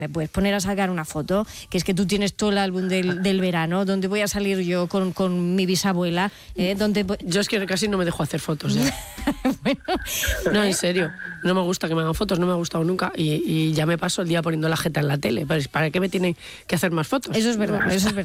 ¿Me puedes poner a sacar una foto? Que es que tú tienes todo el álbum del verano, donde voy a salir yo con mi bisabuela. Yo es que casi no me dejo hacer fotos ya. Bueno, no, en serio. No me gusta que me hagan fotos, no me ha gustado nunca. Y ya me paso el día poniendo la jeta en la tele. ¿Para qué me tienen que hacer más fotos? Eso es verdad, eso es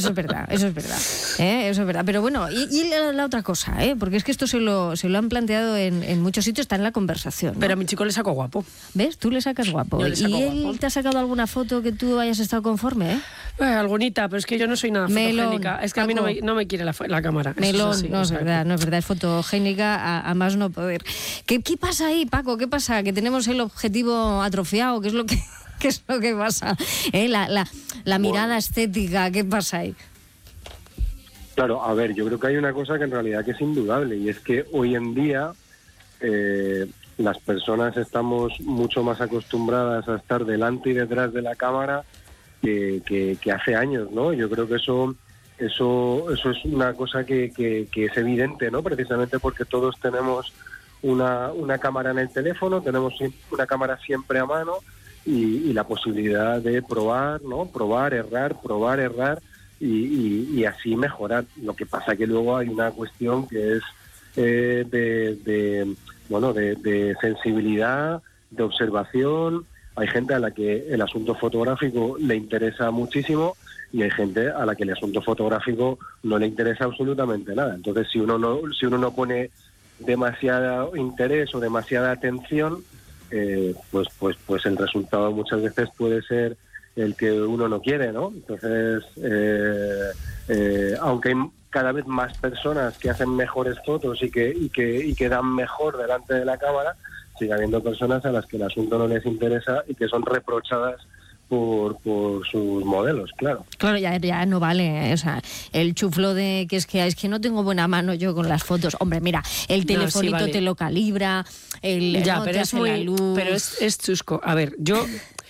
verdad. Pero bueno, y la otra cosa, porque es que esto se lo han planteado en muchos sitios, está en la conversación, ¿no? Pero a mi chico le saco guapo. ¿Ves? Tú le sacas guapo. Yo le saco ¿Y él guapo. te ha sacado alguna foto que tú hayas estado conforme, Algunita, pero es que yo no soy nada fotogénica. Es que a mí no me quiere la cámara. Melón, Eso sí, no es verdad, es fotogénica a más no poder. ¿Qué pasa ahí, Paco? ¿Qué pasa? ¿Que tenemos el objetivo atrofiado? ¿Qué es lo que pasa? La mirada estética, ¿qué pasa ahí? Claro, a ver, yo creo que hay una cosa que en realidad que es indudable, y es que hoy en día las personas estamos mucho más acostumbradas a estar delante y detrás de la cámara que hace años, ¿no? Yo creo que eso es una cosa que es evidente, ¿no? Precisamente porque todos tenemos una cámara en el teléfono, tenemos una cámara siempre a mano y la posibilidad de probar, ¿no? Probar, errar y así mejorar. Lo que pasa que luego hay una cuestión que es de sensibilidad, de observación. Hay gente a la que el asunto fotográfico le interesa muchísimo y hay gente a la que el asunto fotográfico no le interesa absolutamente nada. Entonces, si uno no pone demasiado interés o demasiada atención, pues el resultado muchas veces puede ser el que uno no quiere, ¿no? Entonces, aunque hay cada vez más personas que hacen mejores fotos y que dan mejor delante de la cámara, sigue habiendo personas a las que el asunto no les interesa y que son reprochadas por sus modelos, claro. Claro, ya no vale, o sea, el chuflo de que es que no tengo buena mano yo con las fotos. Hombre, mira, el telefonito sí, vale. te lo calibra, pero te hace la luz. Pero es chusco. A ver, yo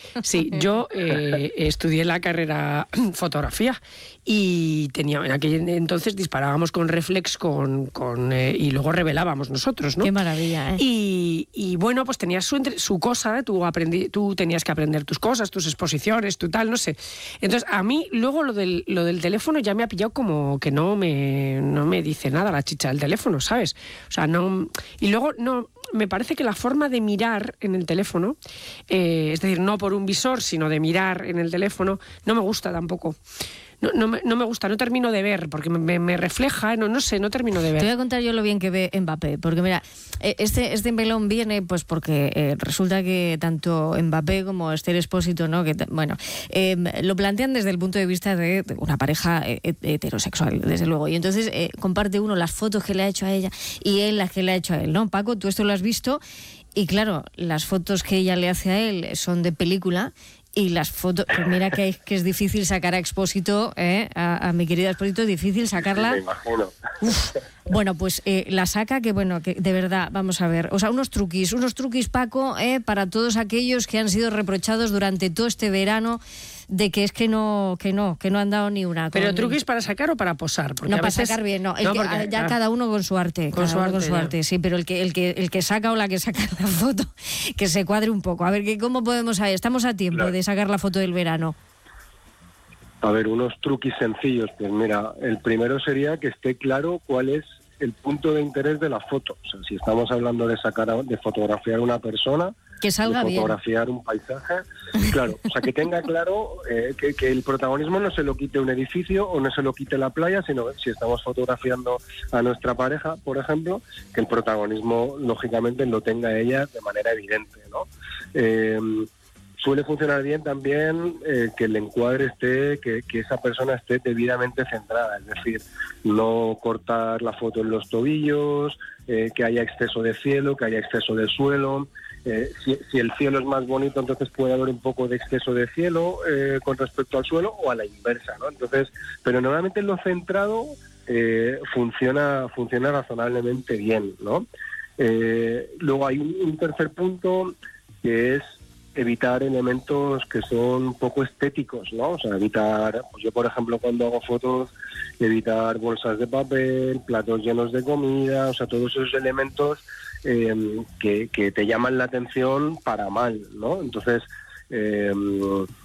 estudié la carrera fotografía y en aquel entonces disparábamos con reflex y luego revelábamos nosotros, ¿no? Qué maravilla, ¿eh? Y bueno, pues tenías su cosa, tú tenías que aprender tus cosas, tus exposiciones, tu tal, no sé. Entonces, a mí luego lo del teléfono ya me ha pillado como que no me dice nada la chicha del teléfono, ¿sabes? O sea, no... Y luego no... Me parece que la forma de mirar en el teléfono, es decir, no por un visor, sino de mirar en el teléfono, no me gusta tampoco. No me gusta, no termino de ver, porque me refleja, no sé, no termino de ver. Te voy a contar yo lo bien que ve Mbappé, porque mira, este melón viene pues porque resulta que tanto Mbappé como Esther Expósito, ¿no? Lo plantean desde el punto de vista de una pareja heterosexual, desde luego, y entonces comparte uno las fotos que le ha hecho a ella y él las que le ha hecho a él, ¿no? Paco, tú esto lo has visto, y claro, las fotos que ella le hace a él son de película. Y las fotos, pues mira que es difícil sacar a Expósito, a mi querida Expósito, es difícil sacarla. Me imagino. Bueno, pues la saca que de verdad, vamos a ver, o sea, unos truquis, Paco, para todos aquellos que han sido reprochados durante todo este verano de que es que no han dado ni una. ¿Pero truquis para sacar o para posar? Porque no, para sacar bien, no. Cada uno con su arte. Con su arte, sí, pero el que saca o la que saca la foto, que se cuadre un poco. A ver, ¿cómo podemos saber? Estamos a tiempo de sacar la foto del verano. A ver, unos truquis sencillos. Pues mira, el primero sería que esté claro cuál es el punto de interés de la foto. O sea, si estamos hablando de fotografiar a una persona, que salga de bien, fotografiar un paisaje, claro, o sea, que tenga claro que el protagonismo no se lo quite un edificio o no se lo quite la playa, sino si estamos fotografiando a nuestra pareja, por ejemplo, que el protagonismo lógicamente lo tenga ella de manera evidente, ¿no? Suele funcionar bien también que el encuadre que esa persona esté debidamente centrada, es decir, no cortar la foto en los tobillos, que haya exceso de cielo, que haya exceso de suelo. Si el cielo es más bonito, entonces puede haber un poco de exceso de cielo con respecto al suelo o a la inversa, ¿no? Entonces, pero normalmente lo centrado funciona razonablemente bien, ¿no? Luego hay un tercer punto que es evitar elementos que son poco estéticos, ¿no? O sea, evitar, pues yo por ejemplo cuando hago fotos, evitar bolsas de papel, platos llenos de comida, o sea, todos esos elementos que te llaman la atención para mal, ¿no? Entonces,